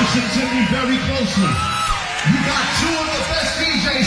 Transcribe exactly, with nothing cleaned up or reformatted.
Listen to me very closely. You got two of the best D Js